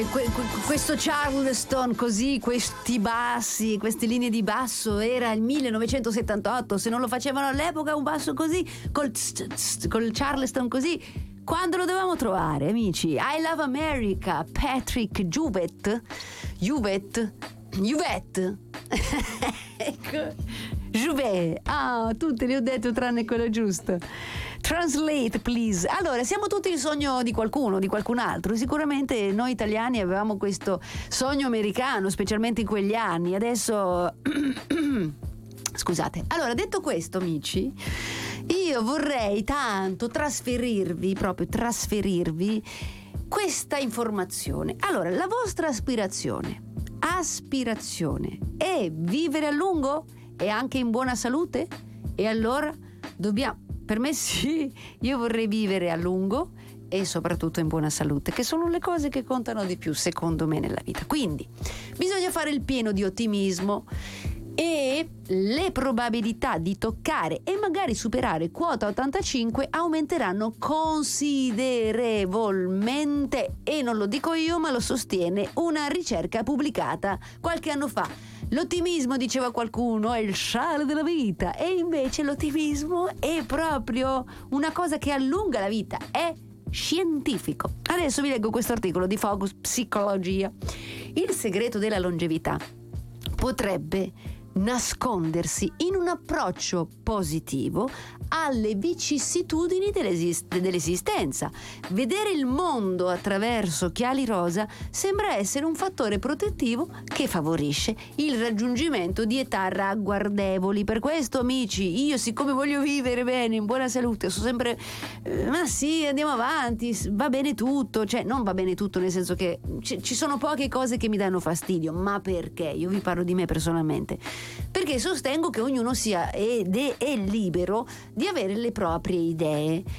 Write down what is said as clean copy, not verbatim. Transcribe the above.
Questo Charleston così, questi bassi, queste linee di basso, era il 1978. Se non lo facevano all'epoca un basso così, col Charleston così, quando lo dovevamo trovare, amici? I Love America, Patrick Juvet. Ecco, Juvet. Tutte le ho detto tranne quello giusto. Translate, please. Allora, siamo tutti il sogno di qualcuno, di qualcun altro. Sicuramente noi italiani avevamo questo sogno americano, specialmente in quegli anni. Adesso scusate. Allora, detto questo, amici, io vorrei tanto trasferirvi questa informazione. Allora, la vostra aspirazione è vivere a lungo e anche in buona salute? E allora per me sì, io vorrei vivere a lungo e soprattutto in buona salute, che sono le cose che contano di più secondo me nella vita. Quindi bisogna fare il pieno di ottimismo e le probabilità di toccare e magari superare quota 85 aumenteranno considerevolmente, e non lo dico io ma lo sostiene una ricerca pubblicata qualche anno fa. L'ottimismo, diceva qualcuno, è il sale della vita, e invece l'ottimismo è proprio una cosa che allunga la vita, è scientifico. Adesso vi leggo questo articolo di Focus Psicologia. Il segreto della longevità potrebbe nascondersi in un approccio positivo alle vicissitudini dell'esistenza. Vedere il mondo attraverso occhiali rosa sembra essere un fattore protettivo che favorisce il raggiungimento di età ragguardevoli. Per questo, amici, io, siccome voglio vivere bene, in buona salute, sono sempre ma sì, andiamo avanti, va bene tutto, cioè non va bene tutto nel senso che ci sono poche cose che mi danno fastidio. Ma perché? Io vi parlo di me personalmente, perché sostengo che ognuno sia ed è libero di avere le proprie idee